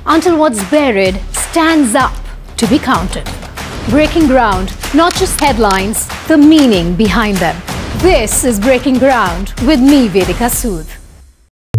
until what's buried stands up to be counted. Breaking ground, not just headlines, the meaning behind them. This is Breaking Ground with me, Vedika Sood.